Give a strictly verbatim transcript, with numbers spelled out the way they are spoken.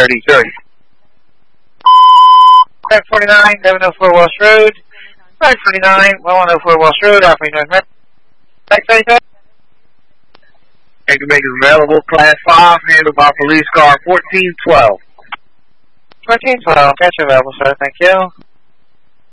thirty-three. five forty-nine, seven oh four Walsh Road. five forty-nine, one oh four Walsh Road, operating North America. Anchor make is available, class five, handled by police car fourteen twelve. fourteen twelve, catch available, sir, thank you.